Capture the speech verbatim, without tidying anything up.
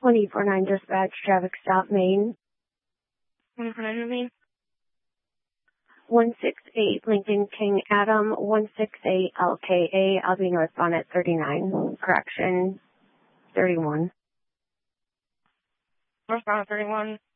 twenty-four nine dispatch, traffic stop, Maine. twenty-four nine, Maine. one six eight Lincoln King Adam, one six eight L K A. I'll be northbound at thirty-nine. Correction, thirty-one. Northbound at thirty-one.